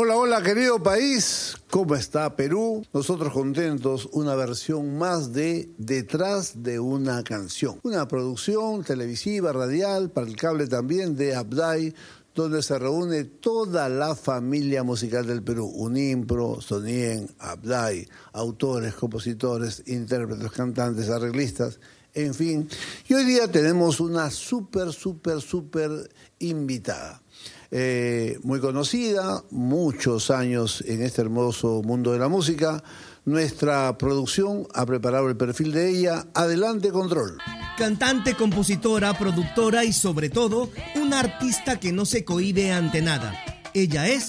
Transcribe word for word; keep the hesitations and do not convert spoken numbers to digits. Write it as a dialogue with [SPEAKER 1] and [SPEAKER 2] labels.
[SPEAKER 1] Hola, hola, querido país. ¿Cómo está Perú? Nosotros contentos, una versión más de Detrás de una canción. Una producción televisiva, radial, para el cable también, de Abday, donde se reúne toda la familia musical del Perú. Unimpro, Sonien, Abday, autores, compositores, intérpretes, cantantes, arreglistas, en fin. Y hoy día tenemos una súper, súper, súper invitada. Eh, muy conocida, muchos años en este hermoso mundo de la música. Nuestra producción ha preparado el perfil de ella. Adelante, control.
[SPEAKER 2] Cantante, compositora, productora y sobre todo, una artista que no se cohíbe ante nada. Ella es